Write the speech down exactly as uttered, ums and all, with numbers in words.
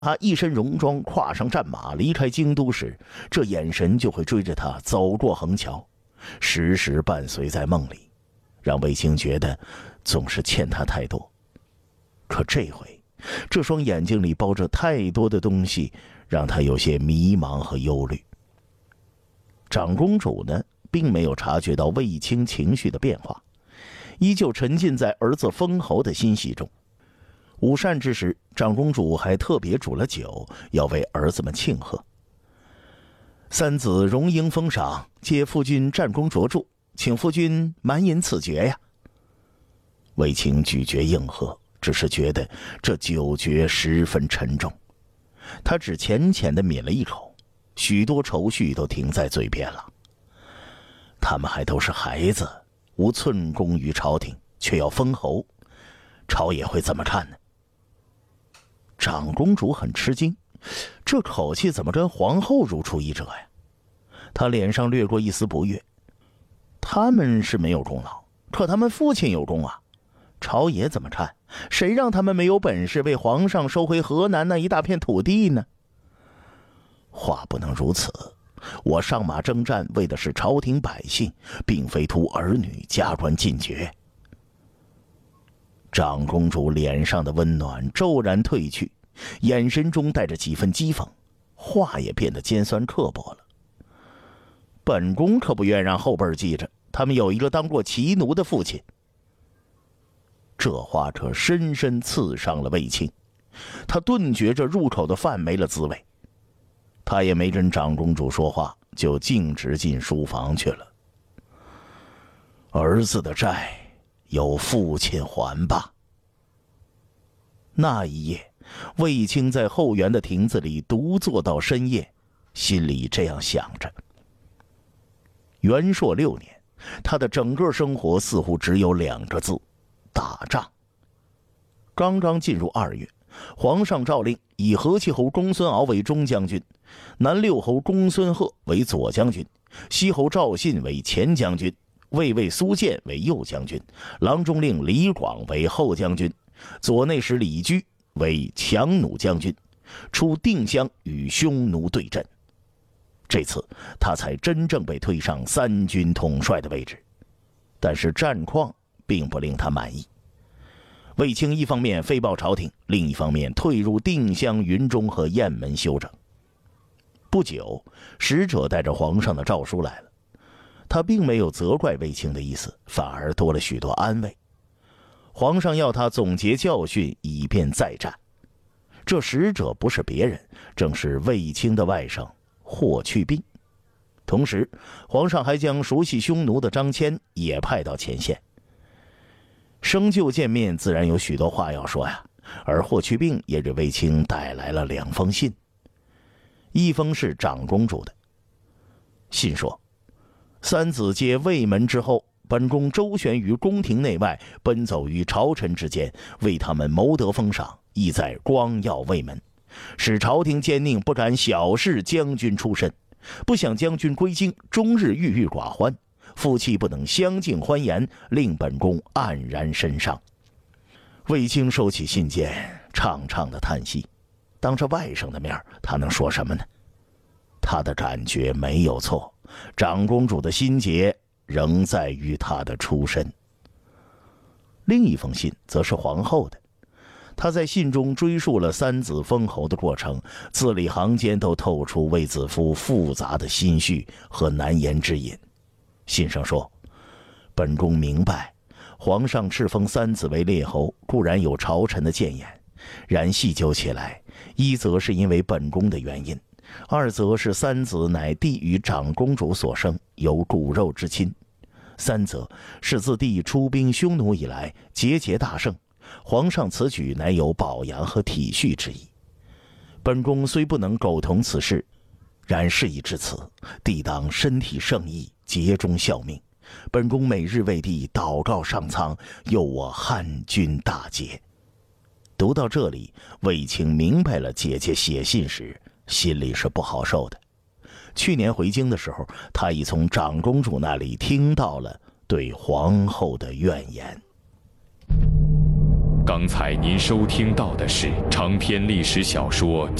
他一身戎装，跨上战马，离开京都时，这眼神就会追着他走过横桥，时时伴随在梦里，让卫青觉得总是欠他太多。可这回，这双眼睛里包着太多的东西，让他有些迷茫和忧虑。长公主呢，并没有察觉到卫青情绪的变化，依旧沉浸在儿子封侯的欣喜中。午膳之时，长公主还特别煮了酒，要为儿子们庆贺。三子荣膺封赏，借夫君战功卓著，请夫君满饮此爵呀。卫青拒绝应和，只是觉得这酒爵十分沉重，他只浅浅地抿了一口，许多愁绪都停在嘴边了。他们还都是孩子，无寸功于朝廷，却要封侯，朝野会怎么看呢？长公主很吃惊，这口气怎么跟皇后如出一辙呀？她脸上掠过一丝不悦。他们是没有功劳，可他们父亲有功啊，朝野怎么看？谁让他们没有本事为皇上收回河南那一大片土地呢？话不能如此，我上马征战为的是朝廷百姓，并非图儿女加官进爵。长公主脸上的温暖骤然褪去，眼神中带着几分讥讽，话也变得尖酸刻薄了。本宫可不愿让后辈记着他们有一个当过骑奴的父亲。这话可深深刺伤了卫青，他顿觉着入口的饭没了滋味。他也没跟长公主说话，就径直进书房去了。儿子的债由父亲还吧。那一夜，卫青在后园的亭子里独坐到深夜，心里这样想着。元朔六年，他的整个生活似乎只有两个字：打仗。刚刚进入二月，皇上诏令以河西侯公孙敖为中将军，南六侯公孙贺为左将军，西侯赵信为前将军，卫尉苏建为右将军，郎中令李广为后将军，左内史李居为强弩将军，出定襄与匈奴对阵。这次他才真正被推上三军统帅的位置，但是战况并不令他满意。卫青一方面飞报朝廷，另一方面退入定襄、云中和雁门休整。不久，使者带着皇上的诏书来了，他并没有责怪卫青的意思，反而多了许多安慰。皇上要他总结教训，以便再战。这使者不是别人，正是卫青的外甥霍去病。同时，皇上还将熟悉匈奴的张骞也派到前线。生就见面，自然有许多话要说呀。而霍去病也给卫青带来了两封信，一封是长公主的信说：三子接卫门之后，本宫周旋于宫廷内外，奔走于朝臣之间，为他们谋得封赏，意在光耀卫门，使朝廷奸佞不敢小视将军出身。不想将军归京，终日郁郁寡欢，夫妻不能相敬欢颜，令本宫黯然神伤。卫青收起信件，长长的叹息。当着外甥的面，他能说什么呢？他的感觉没有错，长公主的心结仍在于他的出身。另一封信则是皇后的，他在信中追溯了三子封侯的过程，字里行间都透出卫子夫复杂的心绪和难言之隐。信上说：本宫明白，皇上敕封三子为列侯，固然有朝臣的谏言，然细究起来，一则是因为本宫的原因，二则是三子乃弟与长公主所生，有骨肉之亲，三则是自弟出兵匈奴以来节节大胜，皇上此举乃有保养和体恤之意。本宫虽不能苟同此事，然事已至此，弟当身体圣意，竭忠效命。本宫每日为弟祷告上苍，佑我汉军大捷。读到这里，卫青明白了姐姐写信时心里是不好受的。去年回京的时候，他已从长公主那里听到了对皇后的怨言。 刚才您收听到的是长篇历史小说《